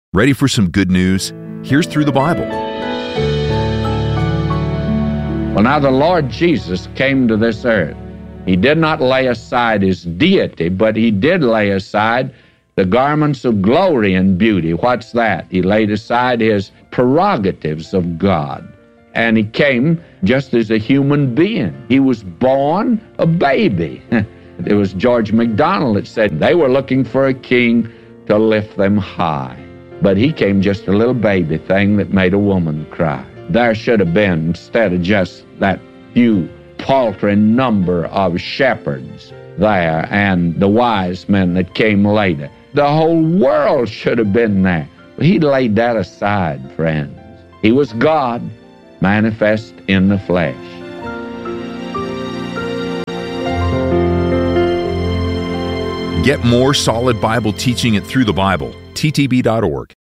Ready for some good news? Here's Through the Bible. Well, now the Lord Jesus came to this earth. He did not lay aside his deity, but he did lay aside the garments of glory and beauty. What's that? He laid aside his prerogatives of God. And he came just as a human being. He was born a baby. It was George MacDonald that said they were looking for a king to lift them high. But he came just a little baby thing that made a woman cry. There should have been, instead of just that few paltry number of shepherds there and the wise men that came later, the whole world should have been there. He laid that aside, friends. He was God, manifest in the flesh. Get more solid Bible teaching at Through the Bible, ttb.org.